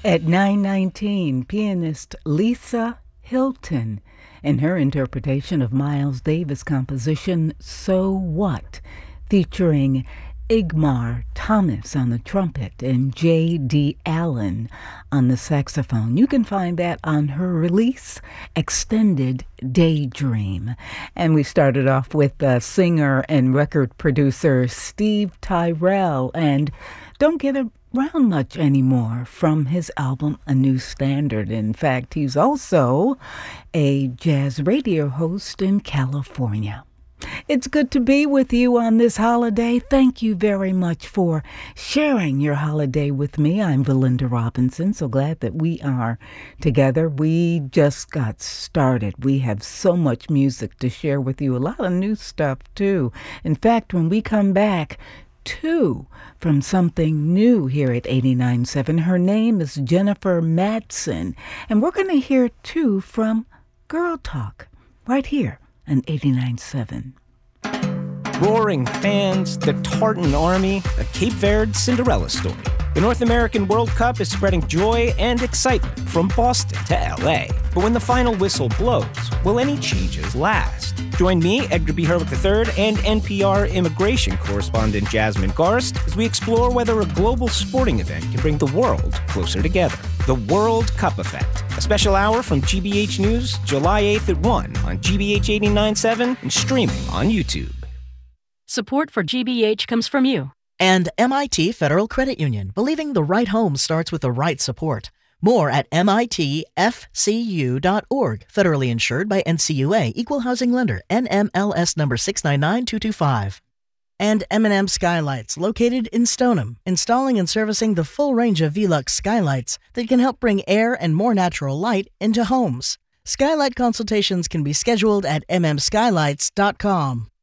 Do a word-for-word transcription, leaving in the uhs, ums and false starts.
At nine nineteen, pianist Lisa Hilton and her interpretation of Miles Davis' composition So What, featuring Igmar Thomas on the trumpet and J D. Allen on the saxophone. You can find that on her release, Extended Daydream. And we started off with uh, singer and record producer Steve Tyrell, and don't get around much anymore from his album A New Standard. In fact, he's also a jazz radio host in California. It's good to be with you on this holiday. Thank you very much for sharing your holiday with me. I'm Belinda Robinson. So glad that we are together. We just got started. We have so much music to share with you. A lot of new stuff, too. In fact, when we come back, two from something new here at eighty-nine point seven. Her name is Jennifer Madsen. And we're going to hear two from Girl Talk right here on eighty-nine point seven. Roaring fans, the Tartan Army, a Cape Verde Cinderella story. The North American World Cup is spreading joy and excitement from Boston to L A. But when the final whistle blows, will any changes last? Join me, Edgar B. Herwick the third, and N P R immigration correspondent Jasmine Garst as we explore whether a global sporting event can bring the world closer together. The World Cup Effect, a special hour from G B H News, July eighth at one on G B H eighty-nine point seven and streaming on YouTube. Support for G B H comes from you. And M I T Federal Credit Union, believing the right home starts with the right support. More at M I T F C U dot org. Federally insured by N C U A, Equal Housing Lender, N M L S number six nine nine two two five. And M and M Skylights, located in Stoneham, installing and servicing the full range of Velux skylights that can help bring air and more natural light into homes. Skylight consultations can be scheduled at m m skylights dot com.